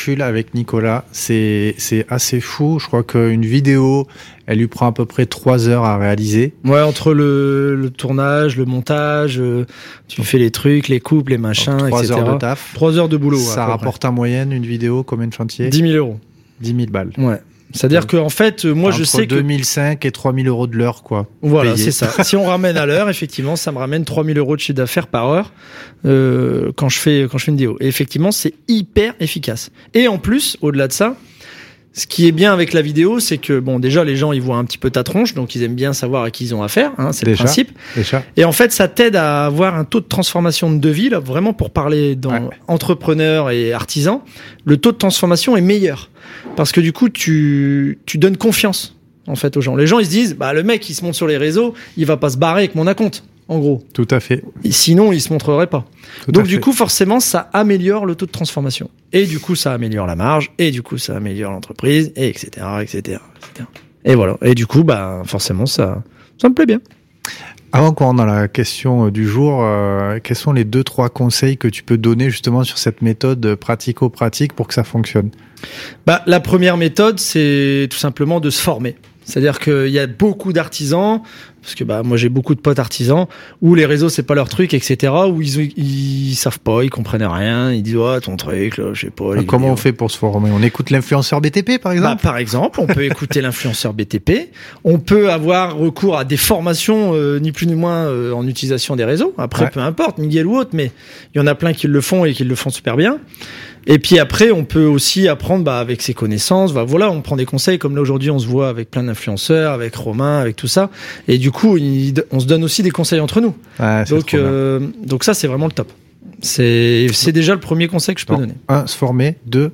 calcul avec Nicolas. C'est assez fou. Je crois qu'une vidéo, elle lui prend à peu près 3 heures à réaliser. Ouais, entre le tournage, le montage, tu fais les trucs, les coupes, les machins, donc, 3 etc. 3 heures de taf. 3 heures de boulot. Ça rapporte en moyenne une vidéo, combien de chantiers ? 10 000 euros. 10 000 balles. Ouais. C'est-à-dire que en fait, moi je sais que 2005 et 3 000 euros de l'heure, quoi. Voilà, payé. c'est ça. Si on ramène à l'heure, effectivement, ça me ramène 3 000 euros de chiffre d'affaires par heure quand je fais une vidéo. Et effectivement, c'est hyper efficace. Et en plus, au-delà de ça, ce qui est bien avec la vidéo, c'est que bon, déjà les gens ils voient un petit peu ta tronche, donc ils aiment bien savoir à qui ils ont affaire. Hein, c'est le principe. Déjà. Et en fait, ça t'aide à avoir un taux de transformation de devis, là, vraiment pour parler dans entrepreneurs et artisans, le taux de transformation est meilleur. Parce que du coup, tu donnes confiance, en fait, aux gens. Les gens, ils se disent, bah, le mec, il se monte sur les réseaux, il va pas se barrer avec mon acompte, en gros. Tout à fait. Et sinon, il se montrerait pas. Donc, du coup, forcément, ça améliore le taux de transformation. Et du coup, ça améliore la marge. Et du coup, ça améliore l'entreprise, et etc., etc., etc. Et voilà. Et du coup, bah, forcément, ça me plaît bien. Avant qu'on rentre dans la question du jour, quels sont les 2-3 conseils que tu peux donner justement sur cette méthode pratico-pratique pour que ça fonctionne ? Bah, la première méthode, c'est tout simplement de se former. C'est-à-dire qu'il y a beaucoup d'artisans, parce que bah moi j'ai beaucoup de potes artisans, où les réseaux c'est pas leur truc, etc. Où ils savent pas, ils comprennent rien, ils disent ouais ton truc, là, je sais pas. Comment on fait pour se former ? On écoute l'influenceur BTP par exemple ? Par exemple, on peut écouter l'influenceur BTP, on peut avoir recours à des formations ni plus ni moins en utilisation des réseaux. Après peu importe, Miguel ou autre, mais il y en a plein qui le font et qui le font super bien. Et puis après, on peut aussi apprendre avec ses connaissances. Voilà, on prend des conseils comme là aujourd'hui, on se voit avec plein d'influenceurs, avec Romain, avec tout ça. Et du coup, on se donne aussi des conseils entre nous. Ouais, donc ça, c'est vraiment le top. C'est déjà le premier conseil que je peux donner. 1, se former. 2.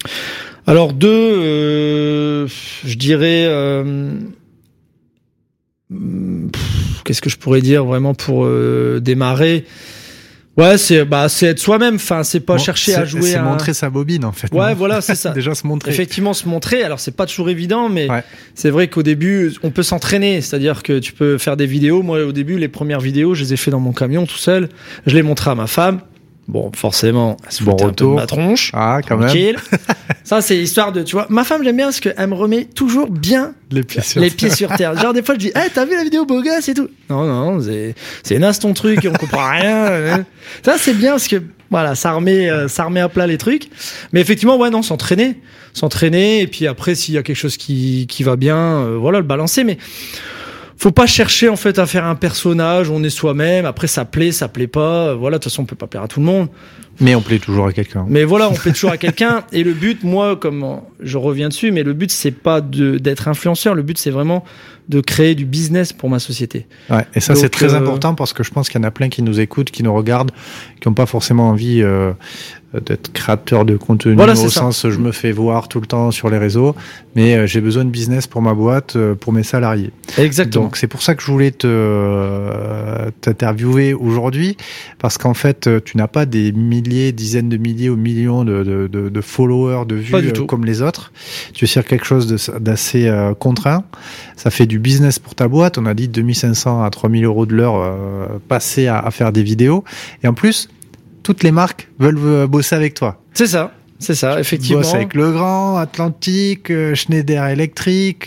Alors 2, je dirais. Qu'est-ce que je pourrais dire vraiment pour démarrer ? Ouais, c'est être soi-même. Enfin, c'est pas chercher à jouer. C'est montrer sa bobine en fait. Ouais, voilà, c'est ça. Déjà se montrer. Effectivement, se montrer. Alors, c'est pas toujours évident, mais c'est vrai qu'au début, on peut s'entraîner. C'est-à-dire que tu peux faire des vidéos. Moi, au début, les premières vidéos, je les ai fait dans mon camion tout seul. Je les montrais à ma femme. Bon, forcément, elle se foutait un peu de ma tronche. Ah, quand tranquille. même. Ça, c'est histoire de, tu vois. Ma femme, j'aime bien parce qu'elle me remet toujours bien les pieds sur terre. Genre, des fois, je dis, t'as vu la vidéo beau gosse et tout? Non, c'est naze ton truc, on comprend rien. Ça, c'est bien parce que, voilà, ça remet à plat les trucs. Mais effectivement, s'entraîner. Et puis après, s'il y a quelque chose qui va bien, le balancer. Mais, faut pas chercher en fait à faire un personnage, on est soi-même, après ça plaît pas, voilà, de toute façon on peut pas plaire à tout le monde. Mais on plaît toujours à quelqu'un. Mais voilà, on plaît toujours à quelqu'un et le but, moi, comme je reviens dessus, mais le but c'est pas d'être influenceur, le but c'est vraiment de créer du business pour ma société. Ouais, et ça c'est très important parce que je pense qu'il y en a plein qui nous écoutent, qui nous regardent, qui n'ont pas forcément envie d'être créateur de contenu au sens je me fais voir tout le temps sur les réseaux, mais j'ai besoin de business pour ma boîte, pour mes salariés. Exactement. Donc c'est pour ça que je voulais t'interviewer aujourd'hui, parce qu'en fait tu n'as pas des milliers, dizaines de milliers ou millions de followers, de vues comme les autres. Tu es sur quelque chose d'assez contraint. Ça fait du business pour ta boîte. On a dit 2500 à 3000 euros de l'heure passés à faire des vidéos. Et en plus, toutes les marques veulent bosser avec toi. C'est ça, effectivement. Tu bosses avec Legrand, Atlantique, Schneider Electric.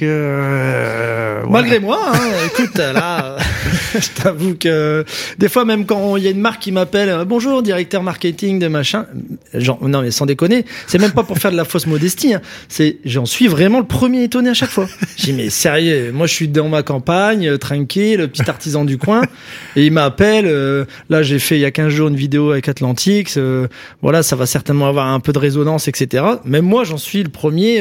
Malgré moi, écoute, là, je t'avoue que des fois, même quand il y a une marque qui m'appelle, bonjour, directeur marketing de machin, genre, non mais sans déconner, c'est même pas pour faire de la fausse modestie, j'en suis vraiment le premier étonné à chaque fois. Je dis mais sérieux, moi je suis dans ma campagne, tranquille, petit artisan du coin, et il m'appelle, là j'ai fait il y a 15 jours une vidéo avec Atlantique, voilà, ça va certainement avoir un peu de résonance, etc. Même moi j'en suis le premier,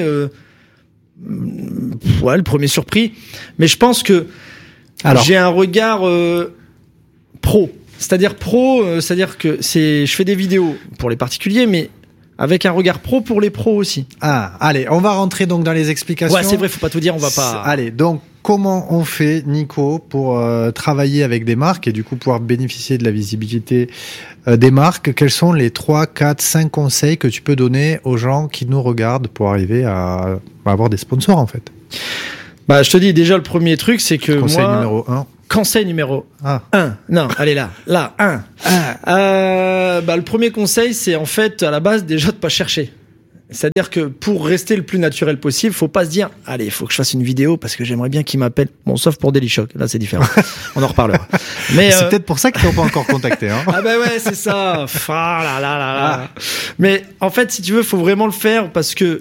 le premier surpris, mais je pense que j'ai un regard pro. C'est-à-dire que je fais des vidéos pour les particuliers, mais avec un regard pro pour les pros aussi. Ah, allez, on va rentrer donc dans les explications. Ouais, c'est vrai, faut pas tout dire, on va pas. Allez, donc comment on fait, Nico, pour travailler avec des marques et du coup pouvoir bénéficier de la visibilité des marques? Quels sont les 3, 4, 5 conseils que tu peux donner aux gens qui nous regardent pour arriver à avoir des sponsors en fait? Je te dis déjà le premier truc, c'est que conseil numéro 1. Conseil numéro 1. Non, allez là, 1. Le premier conseil, c'est en fait à la base déjà de pas chercher. C'est-à-dire que pour rester le plus naturel possible, faut pas se dire, allez, il faut que je fasse une vidéo parce que j'aimerais bien qu'il m'appelle. Bon, sauf pour Daily Shock. Là, c'est différent. On en reparlera. Mais c'est peut-être pour ça qu'ils t'ont pas encore contacté, hein. Ah ben ouais, c'est ça. Là. Mais en fait, si tu veux, faut vraiment le faire parce que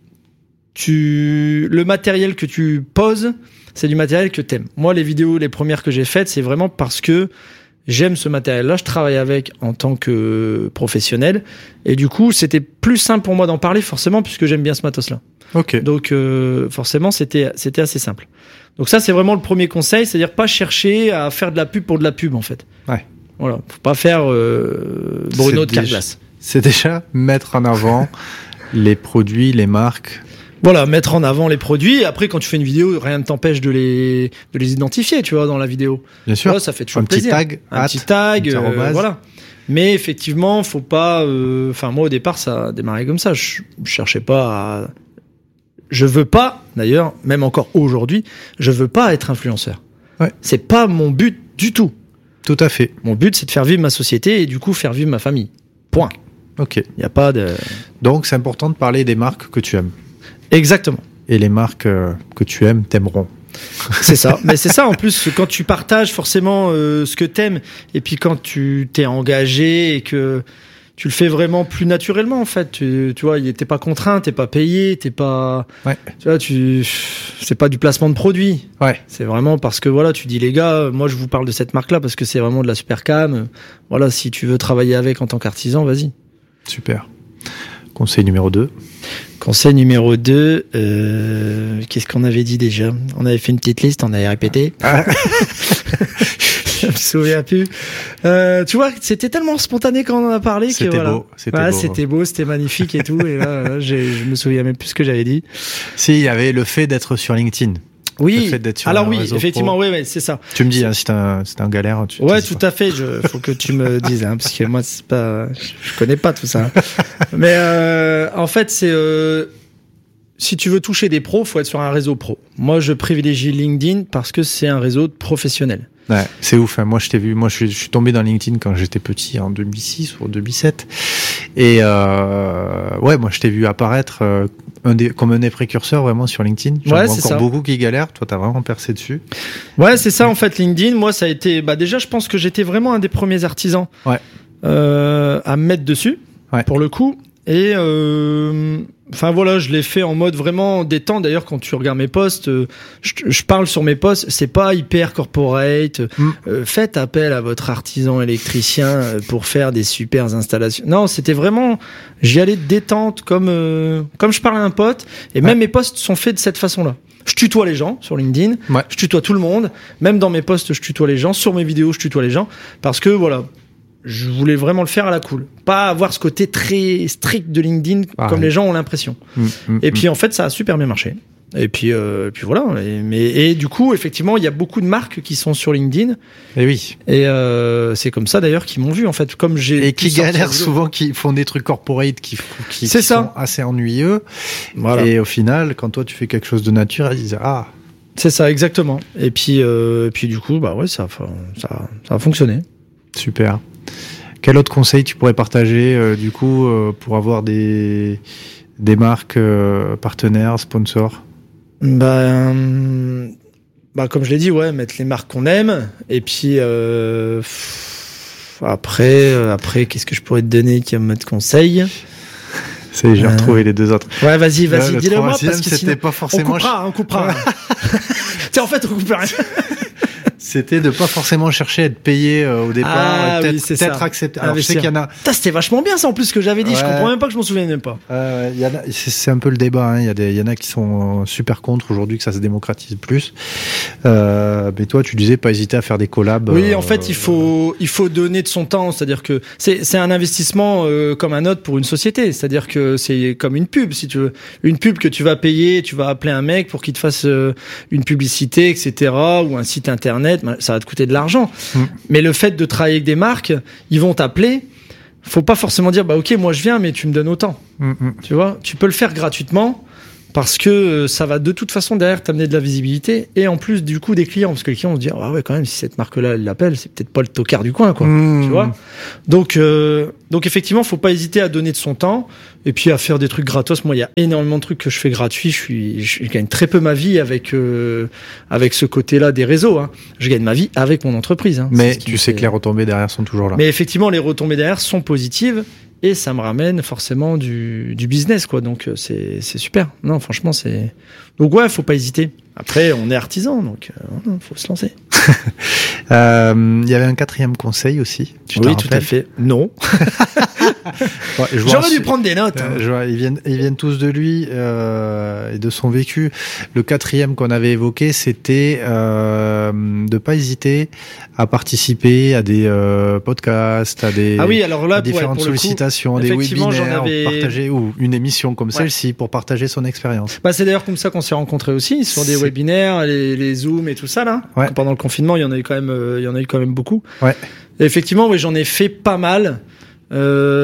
le matériel que tu poses, c'est du matériel que t'aimes. Moi, les vidéos, les premières que j'ai faites, c'est vraiment parce que j'aime ce matériel-là, je travaille avec en tant que professionnel, et du coup, c'était plus simple pour moi d'en parler, forcément, puisque j'aime bien ce matos-là. Ok. Donc, forcément, c'était assez simple. Donc ça, c'est vraiment le premier conseil, c'est-à-dire pas chercher à faire de la pub pour de la pub, en fait. Ouais. Voilà, faut pas faire Bruno de Carglass. C'est déjà mettre en avant les produits, les marques. Voilà, mettre en avant les produits. Et après, quand tu fais une vidéo, rien ne t'empêche de les identifier, tu vois, dans la vidéo. Bien sûr. Voilà, ça fait toujours plaisir. Un petit tag, voilà. Mais effectivement, faut pas. Enfin, moi, au départ, ça a démarré comme ça. Je cherchais pas à. Je veux pas, d'ailleurs, même encore aujourd'hui, je veux pas être influenceur. Ouais. C'est pas mon but du tout. Tout à fait. Mon but, c'est de faire vivre ma société et du coup faire vivre ma famille. Point. Ok. Il y a pas de. Donc, c'est important de parler des marques que tu aimes. Exactement. Et les marques que tu aimes t'aimeront. C'est ça. Mais c'est ça, en plus, quand tu partages forcément ce que t'aimes, et puis quand tu t'es engagé et que tu le fais vraiment plus naturellement, en fait. Tu vois, t'es pas contraint, t'es pas payé, t'es pas... Ouais. Tu vois, c'est pas du placement de produit. Ouais. C'est vraiment parce que, voilà, tu dis, les gars, moi, je vous parle de cette marque-là parce que c'est vraiment de la super cam. Voilà, si tu veux travailler avec en tant qu'artisan, vas-y. Super. Conseil numéro 2. Conseil numéro 2, qu'est-ce qu'on avait dit déjà ? On avait fait une petite liste, on avait répété. Je me souviens plus. Tu vois, c'était tellement spontané quand on en a parlé que voilà. Beau, c'était beau, c'était magnifique et tout. Et là, je me souviens même plus ce que j'avais dit. Si, il y avait le fait d'être sur LinkedIn. Oui. Le fait d'être sur alors oui, réseau effectivement, oui, c'est ça. Tu me dis, hein, si c'est un galère. Ouais, tout à fait. Faut que tu me dises, hein, parce que moi, c'est pas, je connais pas tout ça. Mais en fait, c'est si tu veux toucher des pros, faut être sur un réseau pro. Moi, je privilégie LinkedIn parce que c'est un réseau professionnel. Ouais, c'est ouf. Hein. Moi, je t'ai vu. Moi, je suis tombé dans LinkedIn quand j'étais petit, en 2006 ou 2007. Et ouais, moi, je t'ai vu apparaître comme un des précurseurs vraiment sur LinkedIn. J'en vois encore beaucoup qui galèrent. Toi, t'as vraiment percé dessus. Ouais, c'est ça en fait. LinkedIn, moi, ça a été. Bah déjà, je pense que j'étais vraiment un des premiers artisans. Ouais. À me mettre dessus. Ouais. Pour le coup. Et enfin voilà, je l'ai fait en mode vraiment détente. D'ailleurs, quand tu regardes mes posts, je parle sur mes posts, c'est pas hyper corporate. Faites appel à votre artisan électricien pour faire des super installations. Non, c'était vraiment, j'y allais détente comme je parle à un pote. Et même mes posts sont faits de cette façon-là. Je tutoie les gens sur LinkedIn. Ouais. Je tutoie tout le monde. Même dans mes posts, je tutoie les gens. Sur mes vidéos, je tutoie les gens parce que voilà. Je voulais vraiment le faire à la cool. Pas avoir ce côté très strict de LinkedIn comme les gens ont l'impression. Et puis, en fait, ça a super bien marché. Et puis voilà. Et du coup, effectivement, il y a beaucoup de marques qui sont sur LinkedIn. Et oui. Et c'est comme ça, d'ailleurs, qu'ils m'ont vu, en fait. Comme j'ai. Et qui galèrent souvent, qui font des trucs corporate qui sont assez ennuyeux. Voilà. Et au final, quand toi, tu fais quelque chose de naturel, ils disent, ah. C'est ça, exactement. Et puis du coup, bah ouais, ça a fonctionné. Super. Quel autre conseil tu pourrais partager du coup pour avoir des marques partenaires, sponsors ? Bah comme je l'ai dit, ouais, mettre les marques qu'on aime. Et puis après, qu'est-ce que je pourrais te donner comme autre conseil ? C'est, j'ai retrouvé les deux autres. Ouais, vas-y, dis-le moi parce que c'était pas forcément. On coupera. Tiens, en fait, on coupe rien. C'était de pas forcément chercher à être payé au départ, peut-être accepté. Alors je sais qu'il y en a. C'était vachement bien ça en plus ce que j'avais dit. Ouais. Je comprends même pas que je m'en souviens même pas. C'est un peu le débat. Hein. Il y en a qui sont super contre aujourd'hui que ça se démocratise plus. Mais toi, tu disais pas hésiter à faire des collabs. Oui, en fait, il faut donner de son temps. C'est-à-dire que c'est un investissement comme un autre pour une société. C'est-à-dire que c'est comme une pub, si tu veux. Une pub que tu vas payer, tu vas appeler un mec pour qu'il te fasse une publicité, etc. ou un site internet. Ça va te coûter de l'argent. Mais le fait de travailler avec des marques, ils vont t'appeler. Faut pas forcément dire, bah ok, moi je viens, mais tu me donnes autant. Tu vois, tu peux le faire gratuitement parce que ça va de toute façon derrière t'amener de la visibilité et en plus du coup des clients, parce que les clients vont se dire ah ouais quand même si cette marque-là elle l'appelle, c'est peut-être pas le tocard du coin quoi, tu vois. Donc effectivement faut pas hésiter à donner de son temps et puis à faire des trucs gratos. Moi il y a énormément de trucs que je fais gratuits, je gagne très peu ma vie avec ce côté-là des réseaux. Hein. Je gagne ma vie avec mon entreprise. Hein. Mais tu sais que les retombées derrière sont toujours là. Mais effectivement les retombées derrière sont positives. Et ça me ramène forcément du business, quoi. Donc, c'est super. Non, franchement, donc ouais, faut pas hésiter. Après, on est artisan, donc, faut se lancer. Il y avait un 4e conseil aussi. Oui, tout à fait. Non. Ouais, j'aurais dû prendre des notes. Ils viennent tous de lui, et de son vécu. Le 4e qu'on avait évoqué, c'était, de pas hésiter à participer à des podcasts, à des différentes sollicitations, des webinaires, partager ou une émission comme celle-ci pour partager son expérience. Bah c'est d'ailleurs comme ça qu'on s'est rencontrés aussi sur des webinaires, les Zooms et tout ça là. Ouais. Pendant le confinement, il y en a eu quand même beaucoup. Ouais. Et effectivement, oui, j'en ai fait pas mal.